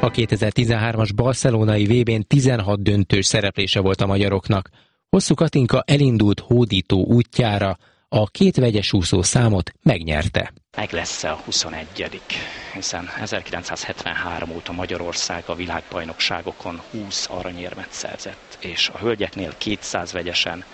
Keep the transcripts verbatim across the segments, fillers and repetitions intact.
A kétezer-tizenhármas barcelonai vé bén tizenhat döntős szereplése volt a magyaroknak. Hosszú Katinka elindult hódító útjára, a két vegyes úszó számot megnyerte. Meg lesz a huszonegyedik, hiszen ezerkilencszázhetvenhárom óta Magyarország a világbajnokságokon húsz aranyérmet szerzett, és a hölgyeknél kétszáz vegyesen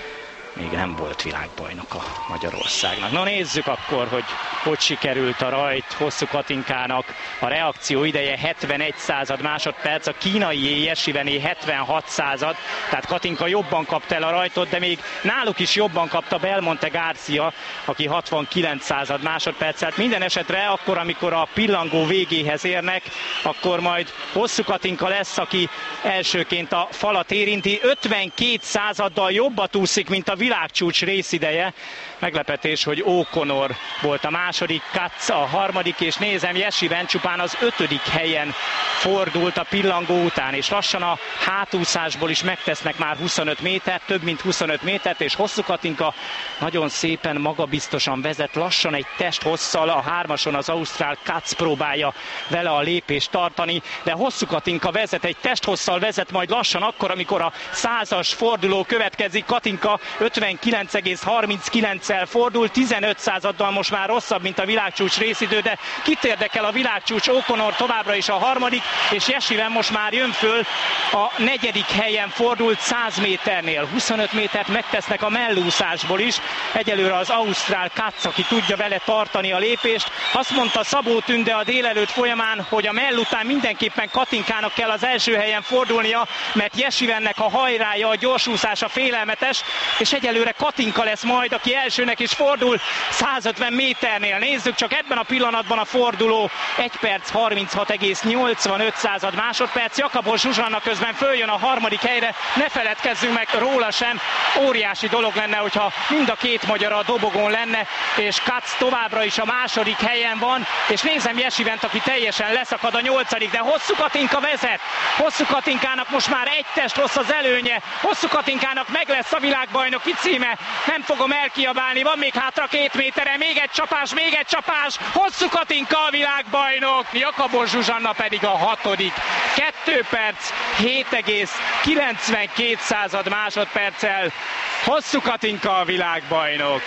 még nem volt világbajnoka Magyarországnak. Na nézzük akkor, hogy hogy sikerült a rajt Hosszú Katinkának. A reakció ideje hetvenegy század másodperc, a kínai Jesivené hetvenhat század, tehát Katinka jobban kapta el a rajtot, de még náluk is jobban kapta Belmonte Garcia, aki hatvankilenc század másodpercet. Minden esetre akkor, amikor a pillangó végéhez érnek, akkor majd Hosszú Katinka lesz, aki elsőként a falat érinti. ötvenkét századdal jobbat úszik, mint a világcsúcs részideje. Meglepetés, hogy O'Connor volt a második, Katz a harmadik, és nézem, Jesiven csupán az ötödik helyen fordult a pillangó után, és lassan a hátúszásból is megtesznek már huszonöt métert, több mint huszonöt métert, és Hosszú Katinka nagyon szépen magabiztosan vezet, lassan egy testhosszal, a hármason az ausztrál Katz próbálja vele a lépést tartani, de Hosszú Katinka vezet, egy testhosszal vezet, majd lassan akkor, amikor a százas forduló következik, Katinka ötvenkilenc egész harminckilenccel fordul, tizenöt századdal most már rosszabb, mint a világcsúcs részidő, de kit érdekel a világcsúcs? O'Connor továbbra is a harmadik, és Jesiven most már jön föl, a negyedik helyen fordult száz méternél. huszonöt métert megtesznek a mellúszásból is. Egyelőre az ausztrál Katz, aki tudja vele tartani a lépést. Azt mondta Szabó Tünde a délelőtt folyamán, hogy a mell után mindenképpen Katinkának kell az első helyen fordulnia, mert Jesivennek a hajrája, a gyorsúszása félelmetes, és egyelőre Katinka lesz majd, aki elsőnek is fordul százötven méternél. Nézzük csak ebben a pillanatban a forduló egy perc harminchat egész nyolcvanöt század másodperc. Jakabos Zsuzsanna közben följön a harmadik helyre, ne feledkezzünk meg róla sem. Óriási dolog lenne, hogyha mind a két magyar a dobogón lenne, és Katz továbbra is a második helyen van, és nézem Jesivent, aki teljesen leszakad a nyolcadik, de Hosszú Katinka vezet. Hosszú Katinkának most már egy test rossz az előnye. Hosszú Katinkának meg lesz a világbajnoki címe. Nem fogom elkiabálni, van még hátra két méterre, még egy csapás, még egy csapás. Hosszú Katinka a világbajnok, Jakabos Zsuzsanna pedig a hatodik. Kettő perc, hét egész kilencvenkét század másodperccel Hosszú Katinka a világbajnok.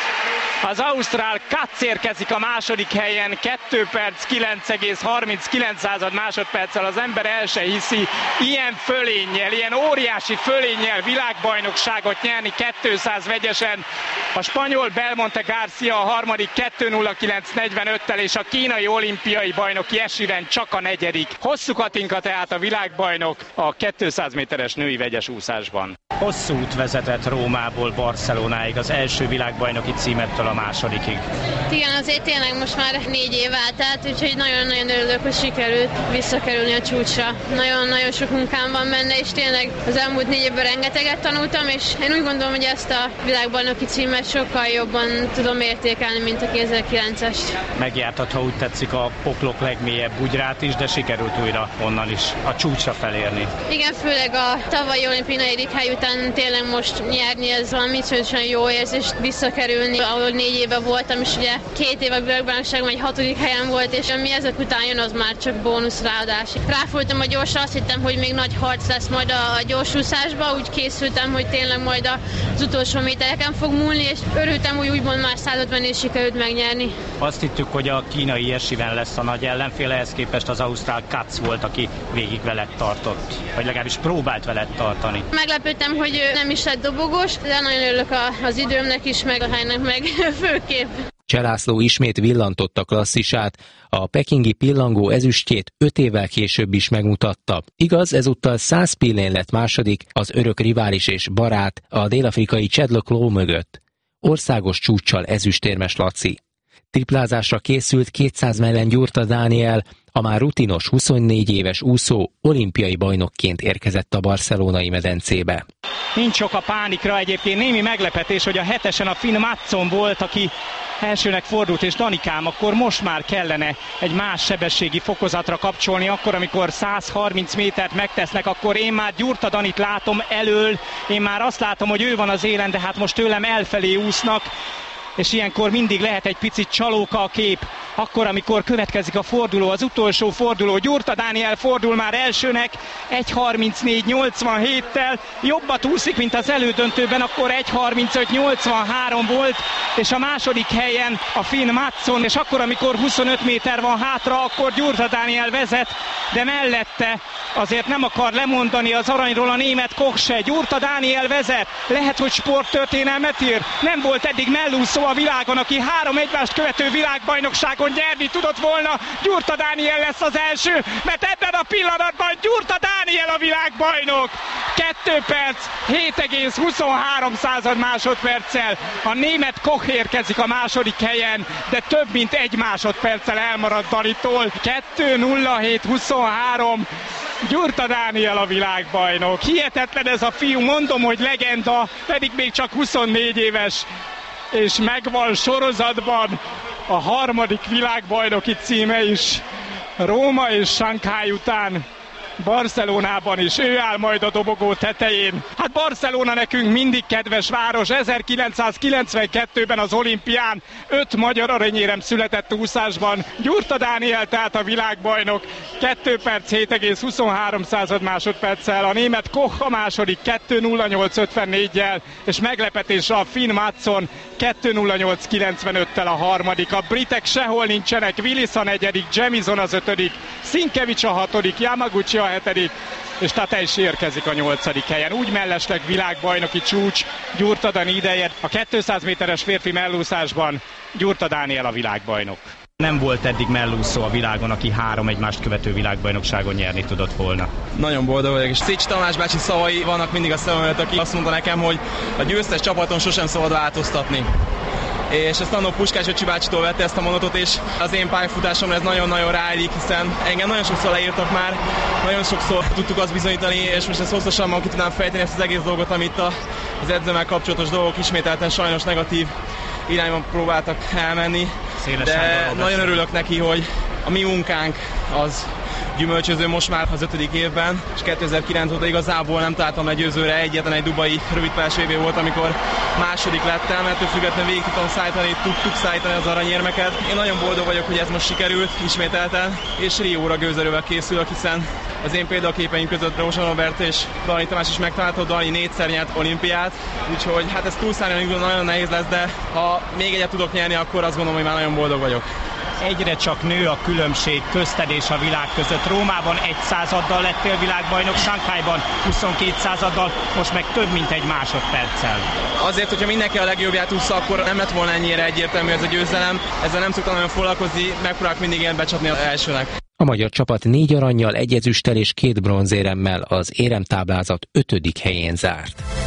Az ausztrál Katz érkezik a második helyen, kettő perc, kilenc egész harminckilenc század másodperccel. Az ember el se hiszi, ilyen fölénnyel, ilyen óriási fölénnyel világbajnokságot nyerni kétszáz vegyesen. A spanyol Belmonte Garcia a harmadik kettő nulla kilenc negyvenöttel, és a kínai olimpiai bajnok Jesiven csak a negyedik. Hosszú Katinka tehát a világbajnok a kétszáz méteres női vegyes úszásban. Hosszú út vezetett Rómából Barcelonáig, az első világbajnoki címettől a másodikig. Igen, azért tényleg most már négy év eltelt, úgyhogy nagyon-nagyon örülök, hogy sikerült visszakerülni a csúcsra. Nagyon-nagyon sok munkám van benne, és tényleg az elmúlt négy évben rengeteget tanultam, és én úgy gondolom, hogy ezt a világbajnoki címet sokkal jobban tudom értékelni, mint a kétezer-kilencest. Megjártad, ha úgy tetszik, a poklok legmélyebb bugyrát is, de sikerült újra onnan is a csúcsra felérni. Igen, főleg a tavalyi olimpiai negyedik hely után tényleg most nyerni, ez valami iszonyatosan jó érzés, visszakerülni, ahol négy éve voltam, és ugye két év a világbajnokságban egy hatodik helyen volt, és ami ezek után jön, az már csak bónusz ráadás. Ráfordultam a gyorsra, azt hittem, hogy még nagy harc lesz majd a gyorsúszásba, úgy készültem, hogy tényleg majd az utolsó métereken fog múlni, és örültem, hogy úgymond már százötvennél sikerült megnyerni. Azt hittük, hogy a kínai Jesiven lesz a nagy ellenfél, ehhez képest az ausztrál Katz volt, aki végig veled tartott, vagy legalábbis próbált veled tartani. Meglepődtem, hogy nem is lett dobogós, de nagyon örülök az időmnek is, meg a helynek meg főképp. Cselászló ismét villantotta klasszisát, a pekingi pillangó ezüstjét öt évvel később is megmutatta. Igaz, ezúttal száz pillén lett második, az örök rivális és barát, a dél-afrikai Chad le Clos mögött. Országos csúccsal ezüstérmes Laci. Triplázásra készült kétszáz mellen Gyurta Dániel, a már rutinos huszonnégy éves úszó olimpiai bajnokként érkezett a barcelonai medencébe. Nincs sok a pánikra, egyébként némi meglepetés, hogy a hetesen a finn Mattsson volt, aki elsőnek fordult, és Danikám, akkor most már kellene egy más sebességi fokozatra kapcsolni, akkor, amikor száz harminc métert megtesznek, akkor én már Gyurta Danit látom elől, én már azt látom, hogy ő van az élen, de hát most tőlem elfelé úsznak. és ilyenkor mindig lehet egy picit csalóka a kép. Akkor, amikor következik a forduló, az utolsó forduló, Gyurta Dániel fordul már elsőnek, egy harmincnégy nyolcvanhéttel, jobbat úszik, mint az elődöntőben, akkor egy harmincöt nyolcvanhárom volt, és a második helyen a finn Mattsson, és akkor, amikor huszonöt méter van hátra, akkor Gyurta Dániel vezet, de mellette azért nem akar lemondani az aranyról a német Koch se. Gyurta Dániel vezet, lehet, hogy sporttörténelmet ír, nem volt eddig mellúszó a világon, aki három egymást követő világbajnokságon nyerni tudott volna. Gyurta Dániel lesz az első, mert ebben a pillanatban Gyurta Dániel a világbajnok. kettő perc, hét egész huszonhárom másodperccel. A német Koch érkezik a második helyen, de több mint egy másodperccel elmaradt Danitól. kettő nulla hét huszonhárom. Gyurta Dániel a világbajnok. Hihetetlen ez a fiú, mondom, hogy legenda, pedig még csak huszonnégy éves, és megvan sorozatban a harmadik világbajnoki címe is. Róma és Shanghai után Barcelonában is ő áll majd a dobogó tetején. Hát Barcelona nekünk mindig kedves város. ezerkilencszázkilencvenkettőben az olimpián öt magyar aranyérem született úszásban. Gyurta Dániel tehát a világbajnok, kettő perc, hét egész huszonhárom másodperccel. A német Koch a második, kettő nulla nyolc ötvennégyel, és meglepetésre a finn Mattsson kettő nulla nyolc kilencvenöttel a harmadik. A britek sehol nincsenek, Willis a negyedik, Jamieson az ötödik, Sinkevics a hatodik, Yamaguchi a hetedik, és Tateishi érkezik a nyolcadik helyen. Úgy mellesleg világbajnoki csúcs Gyurta Dani ideje. A kétszáz méteres férfi mellúszásban Gyurta Dániel a világbajnok. Nem volt eddig mellúszó a világon, aki három egymást követő világbajnokságon nyerni tudott volna. Nagyon boldog vagyok, és Szics Tamás bácsi szavai vannak mindig a szemem előtt, aki azt mondta nekem, hogy a győztes csapaton sosem szabad változtatni. És ezt annó Puskás Öcsi bácsitól vette ezt a mondatot, és az én pályafutásomra ez nagyon-nagyon ráillik, hiszen engem nagyon sokszor leírtak már, nagyon sokszor tudtuk azt bizonyítani, és most ezt hosszasan ki tudnám fejteni ezt az egész dolgot, amit az edzőmmel kapcsolatos dolgok ismételten sajnos negatív irányban próbáltak elmenni. De nagyon örülök neki, hogy a mi munkánk az gyümölcsöző most már az ötödik évben, és kétezer-kilenc óta igazából nem találtam legyőzőre, egyetlen egy dubai rövidpályás vé bé volt, amikor második lettem, ettől függetlenül végig tudtam szállítani, tudtuk szállítani az aranyérmeket. Én nagyon boldog vagyok, hogy ez most sikerült ismételten, és Rióra gőzerővel készülök, hiszen az én példaképeim között Rózsa Robert és Dani Tamás is megtalálható, Dani négyszer nyert olimpiát, úgyhogy hát ez túlszállni nagyon nehéz lesz, de ha még egyet tudok nyerni, akkor azt gondolom, hogy már nagyon boldog vagyok. Egyre csak nő a különbség közted és a világ között. Rómában egy századdal lettél világbajnok, Shanghaiban huszonkét századdal, most meg több mint egy másodperccel. Azért, hogyha mindenki a legjobbját ússza, akkor nem lett volna ennyire egyértelmű ez a győzelem. Ezzel nem szoktam nagyon foglalkozni, megpróbálok mindig én becsapni az elsőnek. A magyar csapat négy arannyal, egy ezüsttel és két bronzéremmel az éremtáblázat ötödik helyén zárt.